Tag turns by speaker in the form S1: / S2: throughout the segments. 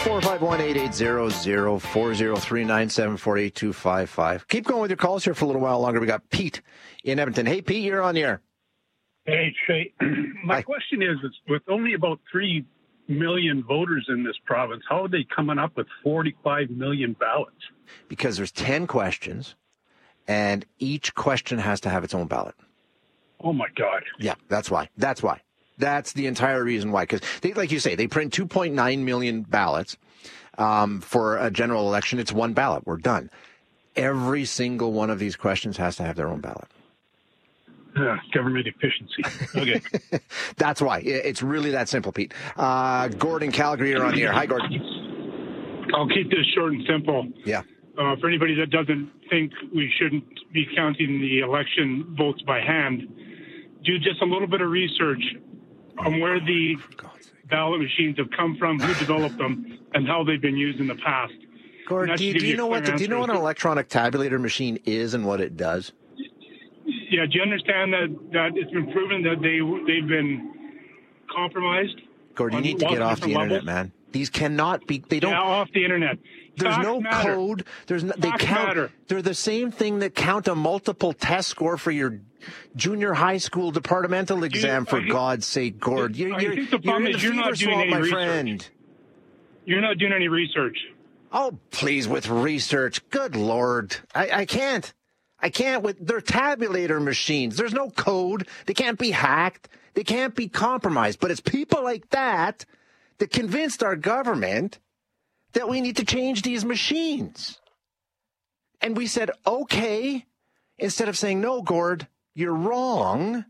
S1: 451-880-0403-974-8255. Keep going with your calls here for a little while longer. We got Pete in Edmonton. Hey, Pete, you're on the air.
S2: Hey, Shay. My question is, with only about 3 million voters in this province, how are they coming up with 45 million ballots?
S1: Because there's 10 questions, and each question has to have its own ballot.
S2: Oh, my God.
S1: Yeah, that's why. That's the entire reason why. Because, like you say, they print 2.9 million ballots for a general election. It's one ballot. We're done. Every single one of these questions has to have their own ballot.
S2: Government efficiency. Okay.
S1: That's why. It's really that simple, Pete. Gordon, Calgary, you're on the air. Hi, Gordon.
S2: I'll keep this short and simple.
S1: Yeah.
S2: For anybody that doesn't think we shouldn't be counting the election votes by hand, do just a little bit of research on where the ballot machines have come from, who developed them, and how they've been used in the past.
S1: Gordon, do you know what an electronic tabulator machine is and what it does?
S2: Yeah, do you understand that it's been proven that they've been compromised?
S1: Gordon, you need to get off the internet, man. These cannot be. They don't.
S2: Yeah, off the internet.
S1: There's
S2: Facts
S1: no
S2: matter.
S1: code. They
S2: Facts
S1: count.
S2: matter.
S1: They're the same thing that count a multiple test score for your junior high school departmental exam. For God's sake, Gord,
S2: I think the problem is you're not doing any research. You're not doing any research.
S1: Oh, please, with research. Good Lord, I can't. I can't with their tabulator machines. There's no code. They can't be hacked. They can't be compromised. But it's people like that that convinced our government that we need to change these machines. And we said, okay, instead of saying, no, Gord, you're wrong.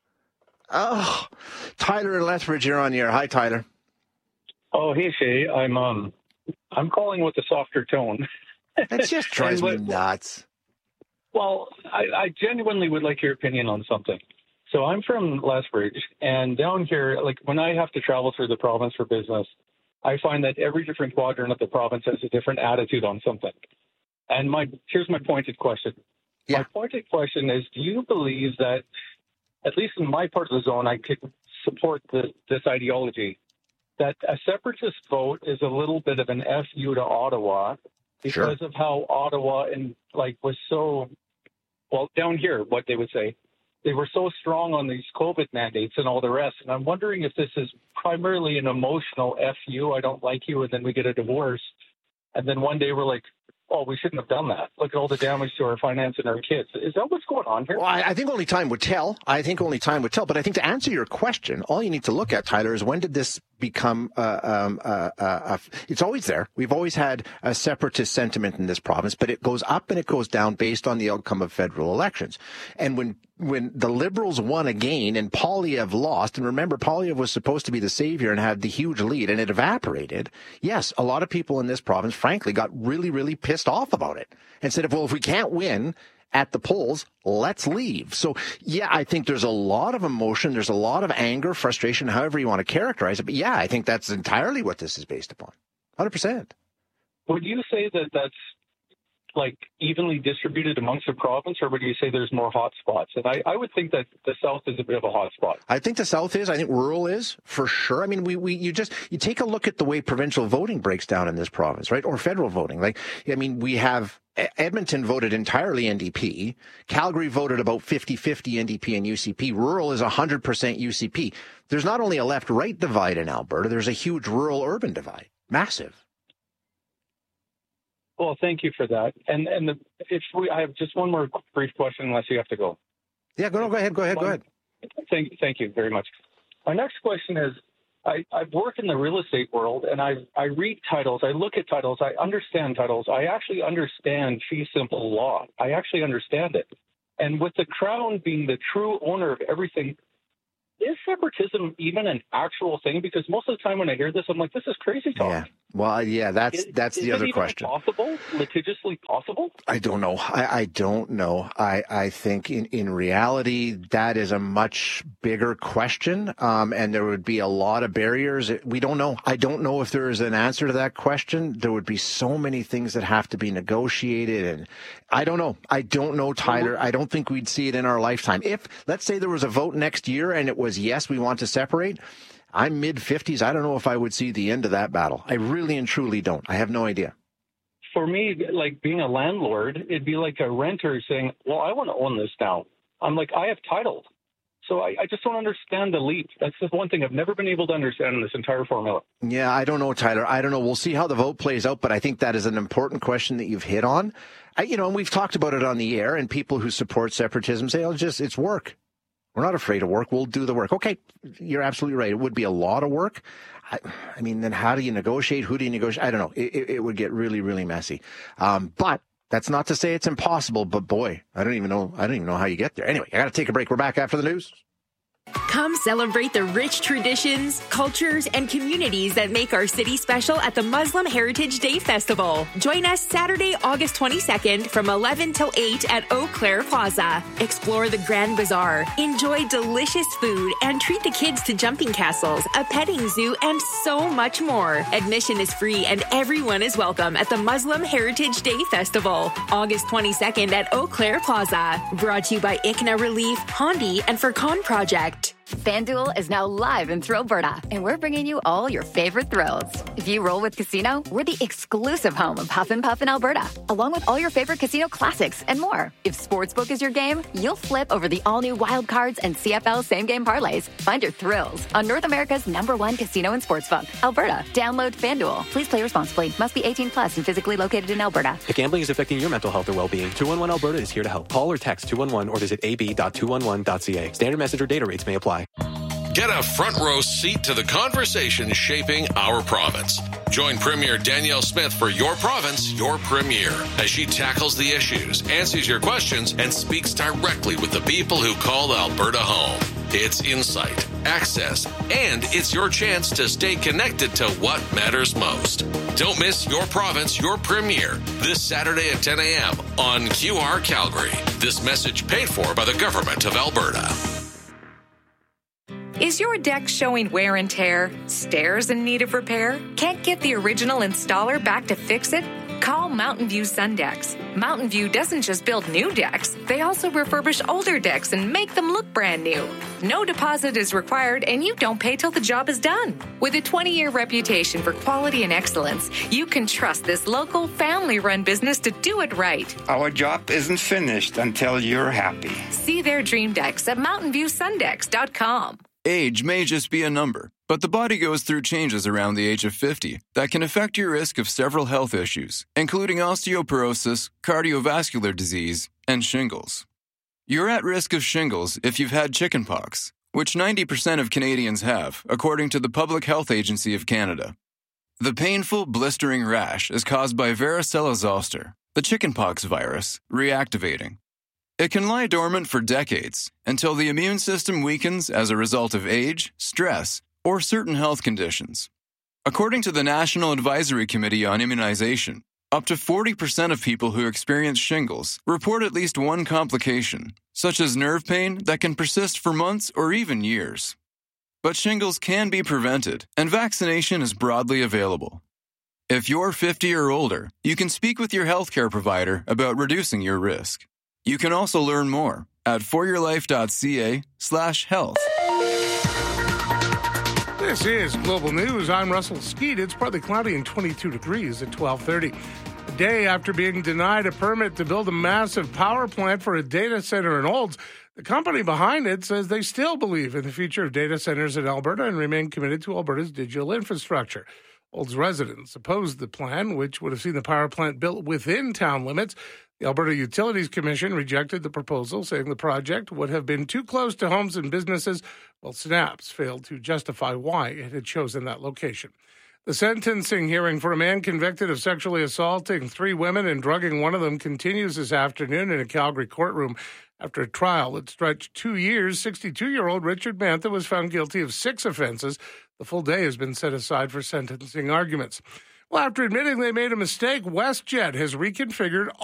S1: Oh, Tyler in Lethbridge, you're on the air. Hi, Tyler.
S3: Oh, hey, Shay. I'm calling with a softer tone.
S1: That just drives me nuts.
S3: Well, I genuinely would like your opinion on something. So I'm from Lethbridge, and down here, like when I have to travel through the province for business, I find that every different quadrant of the province has a different attitude on something. And here's my pointed question.
S1: Yeah.
S3: My pointed question is, do you believe that, at least in my part of the zone, I could support this ideology, that a separatist vote is a little bit of an FU to Ottawa because of how Ottawa was so, well, down here, what they would say, they were so strong on these COVID mandates and all the rest. And I'm wondering if this is primarily an emotional FU, I don't like you, and then we get a divorce. And then one day we're like, oh, we shouldn't have done that. Look at all the damage to our finance and our kids. Is that what's going on here?
S1: Well, I think only time would tell. But I think to answer your question, all you need to look at, Tyler, is when did this become it's always there. We've always had a separatist sentiment in this province, but it goes up and it goes down based on the outcome of federal elections. And when the Liberals won again and Poilievre lost, and remember, Poilievre was supposed to be the savior and had the huge lead, and it evaporated. Yes, a lot of people in this province, frankly, got really, really pissed off about it and said, well, if we can't win at the polls, let's leave. So, yeah, I think there's a lot of emotion. There's a lot of anger, frustration, however you want to characterize it. But, yeah, I think that's entirely what this is based upon. 100%.
S3: Would you say that that's evenly distributed amongst the province, or would you say there's more hot spots? And I would think that the South is a bit of a hot spot.
S1: I think the South is. I think rural is, for sure. I mean, you take a look at the way provincial voting breaks down in this province, right? Or federal voting. We have Edmonton voted entirely NDP. Calgary voted about 50-50 NDP and UCP. Rural is 100% UCP. There's not only a left-right divide in Alberta, there's a huge rural-urban divide. Massive.
S3: Well, thank you for that. And I have just one more brief question, unless you have to go.
S1: Yeah, go ahead.
S3: Thank you very much. My next question is, I work in the real estate world, and I read titles, I look at titles, I understand titles. I actually understand fee simple law. I actually understand it. And with the Crown being the true owner of everything, is separatism even an actual thing? Because most of the time when I hear this, I'm like, this is crazy talk.
S1: Yeah. Well, yeah, that's the other question.
S3: Is it even possible? Litigiously possible?
S1: I don't know. I don't know. I think in reality, that is a much bigger question. And there would be a lot of barriers. We don't know. I don't know if there is an answer to that question. There would be so many things that have to be negotiated. And I don't know. I don't know, Tyler. I don't think we'd see it in our lifetime. If, let's say there was a vote next year and it was, yes, we want to separate, I'm mid-50s. I don't know if I would see the end of that battle. I really and truly don't. I have no idea.
S3: For me, like being a landlord, it'd be like a renter saying, well, I want to own this now. I'm like, I have title. So I just don't understand the leap. That's the one thing I've never been able to understand in this entire formula.
S1: Yeah, I don't know, Tyler. I don't know. We'll see how the vote plays out, but I think that is an important question that you've hit on. And we've talked about it on the air, and people who support separatism say, it's work. We're not afraid of work. We'll do the work. Okay, you're absolutely right. It would be a lot of work. I mean, then how do you negotiate? Who do you negotiate? I don't know. It would get really, really messy. But that's not to say it's impossible. But boy, I don't even know how you get there. Anyway, I got to take a break. We're back after the news.
S4: Come celebrate the rich traditions, cultures, and communities that make our city special at the Muslim Heritage Day Festival. Join us Saturday, August 22nd from 11 till 8 at Eau Claire Plaza. Explore the Grand Bazaar, enjoy delicious food, and treat the kids to jumping castles, a petting zoo, and so much more. Admission is free and everyone is welcome at the Muslim Heritage Day Festival, August 22nd at Eau Claire Plaza. Brought to you by ICNA Relief, Hondi, and Furcon Project.
S5: FanDuel is now live in Thrill Alberta, and we're bringing you all your favorite thrills. If you roll with Casino, we're the exclusive home of Huff and Puff in Alberta, along with all your favorite casino classics and more. If Sportsbook is your game, you'll flip over the all-new Wild Cards and CFL same-game parlays. Find your thrills on North America's #1 casino and sportsbook, Alberta. Download FanDuel. Please play responsibly. Must be 18 plus and physically located in Alberta.
S6: If gambling is affecting your mental health or well-being, 211 Alberta is here to help. Call or text 211 or visit ab.211.ca. Standard message or data rates may apply.
S7: Get a front row seat to the conversation shaping our province. Join Premier Danielle Smith for Your Province, Your Premier, as she tackles the issues, answers your questions, and speaks directly with the people who call Alberta home. It's insight, access, and it's your chance to stay connected to what matters most. Don't miss Your Province, Your Premier this Saturday at 10 a.m. on QR Calgary. This message paid for by the Government of Alberta.
S8: Is your deck showing wear and tear? Stairs in need of repair? Can't get the original installer back to fix it? Call Mountain View Sundecks. Mountain View doesn't just build new decks, they also refurbish older decks and make them look brand new. No deposit is required and you don't pay till the job is done. With a 20-year reputation for quality and excellence, you can trust this local family-run business to do it right.
S9: Our job isn't finished until you're happy.
S8: See their dream decks at mountainviewsundecks.com.
S10: Age may just be a number, but the body goes through changes around the age of 50 that can affect your risk of several health issues, including osteoporosis, cardiovascular disease, and shingles. You're at risk of shingles if you've had chickenpox, which 90% of Canadians have, according to the Public Health Agency of Canada. The painful, blistering rash is caused by varicella zoster, the chickenpox virus, reactivating. It can lie dormant for decades until the immune system weakens as a result of age, stress, or certain health conditions. According to the National Advisory Committee on Immunization, up to 40% of people who experience shingles report at least one complication, such as nerve pain that can persist for months or even years. But shingles can be prevented, and vaccination is broadly available. If you're 50 or older, you can speak with your healthcare provider about reducing your risk. You can also learn more at foryourlife.ca/health.
S11: This is Global News. I'm Russell Skeet. It's partly cloudy and 22 degrees at 12:30. A day after being denied a permit to build a massive power plant for a data center in Olds, the company behind it says they still believe in the future of data centers in Alberta and remain committed to Alberta's digital infrastructure. Olds residents opposed the plan, which would have seen the power plant built within town limits. The Alberta Utilities Commission rejected the proposal, saying the project would have been too close to homes and businesses, while SNAPS failed to justify why it had chosen that location. The sentencing hearing for a man convicted of sexually assaulting 3 women and drugging one of them continues this afternoon in a Calgary courtroom. After a trial that stretched 2 years, 62-year-old Richard Mantha was found guilty of 6 offenses. The full day has been set aside for sentencing arguments. Well, after admitting they made a mistake, WestJet has reconfigured